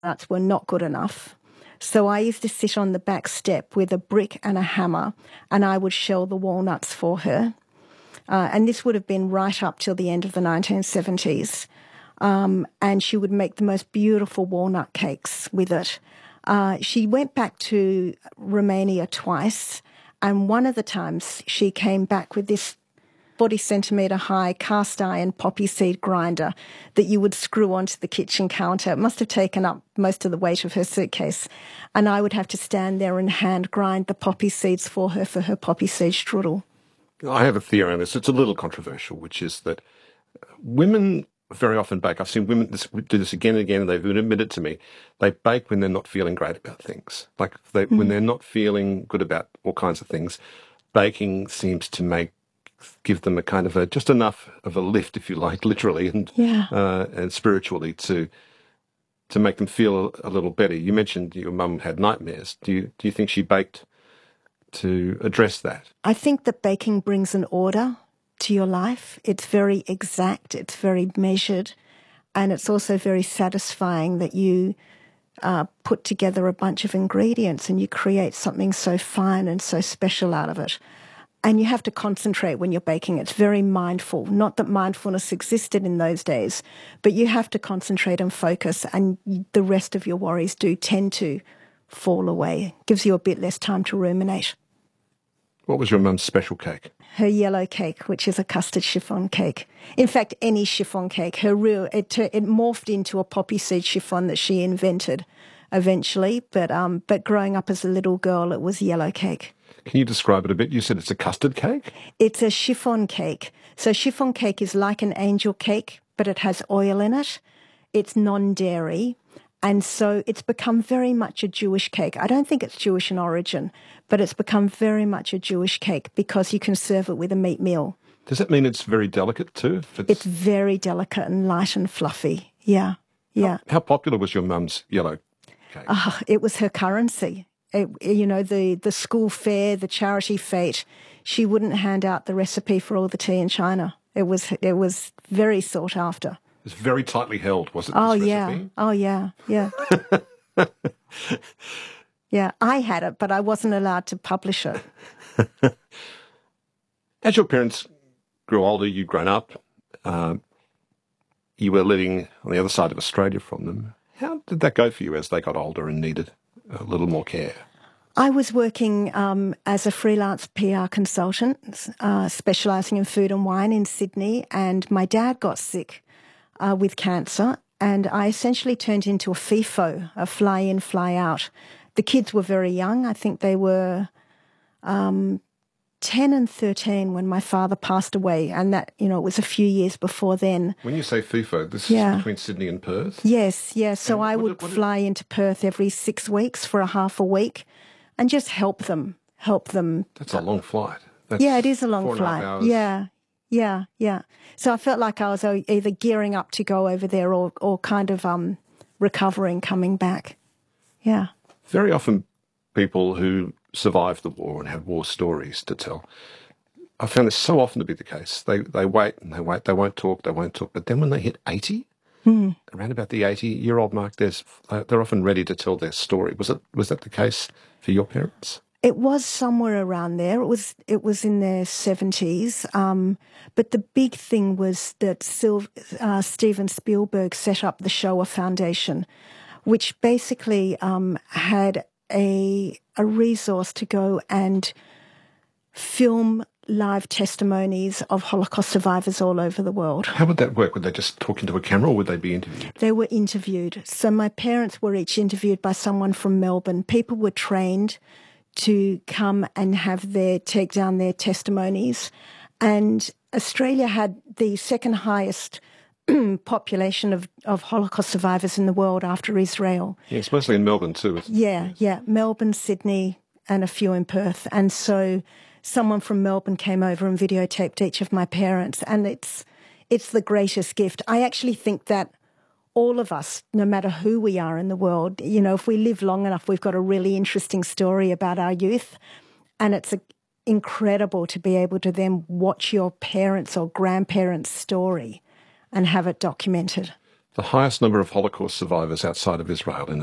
walnuts were not good enough. So I used to sit on the back step with a brick and a hammer, and I would shell the walnuts for her. And this would have been right up till the end of the 1970s. And she would make the most beautiful walnut cakes with it. She went back to Romania twice, and one of the times she came back with this 40-centimetre high cast iron poppy seed grinder that you would screw onto the kitchen counter. It must have taken up most of the weight of her suitcase. And I would have to stand there and hand grind the poppy seeds for her poppy seed strudel. I have a theory on this. It's a little controversial, which is that women very often bake. I've seen women do this again and again, and they've admitted to me. They bake when they're not feeling great about things. Like when they're not feeling good about all kinds of things, baking seems to give them a kind of just enough of a lift, if you like, literally and spiritually to make them feel a little better. You mentioned your mum had nightmares. Do you think she baked to address that? I think that baking brings an order to your life. It's very exact, it's very measured, and it's also very satisfying that you put together a bunch of ingredients and you create something so fine and so special out of it. And you have to concentrate when you're baking. It's very mindful. Not that mindfulness existed in those days, but you have to concentrate and focus, and the rest of your worries do tend to fall away. Gives you a bit less time to ruminate. What was your mum's special cake? Her yellow cake, which is a custard chiffon cake. In fact, any chiffon cake. It morphed into a poppy seed chiffon that she invented eventually, but growing up as a little girl, it was yellow cake. Can you describe it a bit? You said it's a custard cake? It's a chiffon cake. So chiffon cake is like an angel cake, but it has oil in it. It's non-dairy. And so it's become very much a Jewish cake. I don't think it's Jewish in origin, but it's become very much a Jewish cake because you can serve it with a meat meal. Does that mean it's very delicate too? It's very delicate and light and fluffy. Yeah, yeah. How popular was your mum's yellow cake? It was her currency. The school fair, the charity fete, she wouldn't hand out the recipe for all the tea in China. It was very sought after. It was very tightly held, was it? Oh, this yeah. Recipe? Oh, yeah, yeah. Yeah, I had it, but I wasn't allowed to publish it. As your parents grew older, you'd grown up, you were living on the other side of Australia from them. How did that go for you as they got older and needed a little more care? I was working as a freelance PR consultant, specialising in food and wine in Sydney, and my dad got sick with cancer, and I essentially turned into a FIFO, a fly-in, fly-out. The kids were very young. I think they were 10 and 13 when my father passed away, and that, it was a few years before then. When you say FIFO, this is between Sydney and Perth? Yes, yes. So I would fly into Perth every 6 weeks for a half a week and just help them. That's a long flight. It is a long 4.5 flight. hours. Yeah. So I felt like I was either gearing up to go over there or kind of recovering, coming back. Yeah. Very often people who survive the war and have war stories to tell, I found this so often to be the case. They wait and they wait, they won't talk, but then when they hit 80, around about the 80-year-old mark, they're often ready to tell their story. Was that the case for your parents? It was somewhere around there. It was in their 70s. But the big thing was that Steven Spielberg set up the Shoah Foundation, which basically had a resource to go and film live testimonies of Holocaust survivors all over the world. How would that work? Would they just talk into a camera or would they be interviewed? They were interviewed. So my parents were each interviewed by someone from Melbourne. People were trained to come and take down their testimonies. And Australia had the second highest population of Holocaust survivors in the world after Israel. Yeah, it's mostly in Melbourne too. Yeah. Melbourne, Sydney, and a few in Perth. And so someone from Melbourne came over and videotaped each of my parents. And it's the greatest gift. I actually think that all of us, no matter who we are in the world, if we live long enough, we've got a really interesting story about our youth. And it's incredible to be able to then watch your parents' or grandparents' story and have it documented. the highest number of Holocaust survivors outside of Israel in